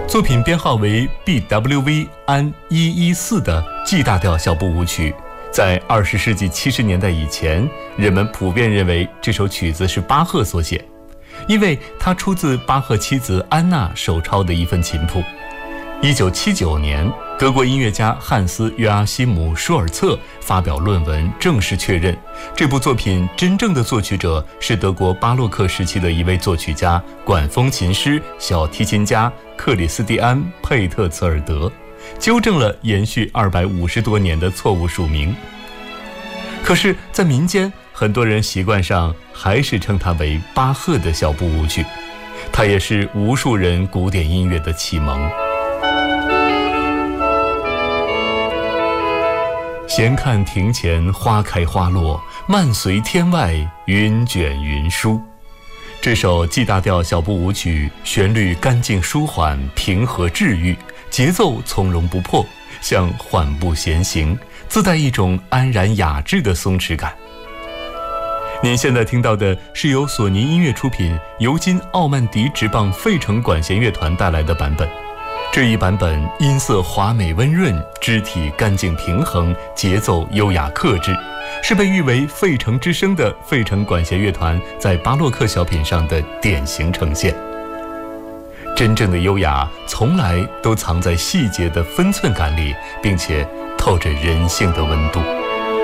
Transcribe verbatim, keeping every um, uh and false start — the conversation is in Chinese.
作品编号为 B W V 安一一四的 G 大调小步舞曲。在二十世纪七十年代以前，人们普遍认为这首曲子是巴赫所写，因为它出自巴赫妻子安娜手抄的一份琴谱。一九七九年，德国音乐家汉斯·约阿希姆·舒尔策发表论文，正式确认这部作品真正的作曲者是德国巴洛克时期的一位作曲家、管风琴师、小提琴家克里斯蒂安·佩特茨尔德，纠正了延续二百五十多年的错误署名。可是，在民间，很多人习惯上还是称它为巴赫的小步舞曲，它也是无数人古典音乐的启蒙。闲看庭前花开花落，漫随天外云卷云舒。这首 G 大调小步舞曲旋律干净舒缓，平和治愈，节奏从容不迫，像缓步闲行，自带一种安然雅致的松弛感。您现在听到的是由索尼音乐出品，尤金·奥曼迪执棒费城管弦乐团带来的版本。这一版本音色华美温润，肢体干净平衡，节奏优雅克制，是被誉为费城之声的费城管弦乐团在巴洛克小品上的典型呈现。真正的优雅从来都藏在细节的分寸感里，并且透着人性的温度。